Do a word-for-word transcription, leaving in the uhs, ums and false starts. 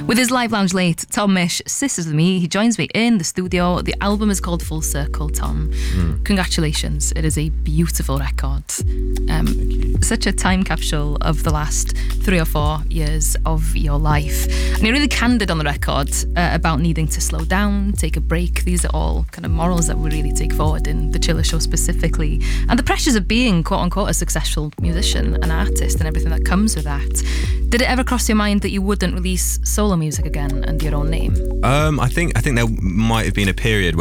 With his Live Lounge late, Tom Misch, Sisters with Me, he joins me in the studio. The album is called Full Circle, Tom. Mm. Congratulations. It is a beautiful record. Um, such a time capsule of the last three or four years of your life. And you're really candid on the record uh, about needing to slow down, take a break. These are all kind of morals that we really take forward in The Chiller Show specifically. And the pressures of being, quote unquote, a successful musician, an artist, and everything that comes with that. Did it ever cross your mind that you wouldn't release solo music again under your own name? Um, I think I think there might have been a period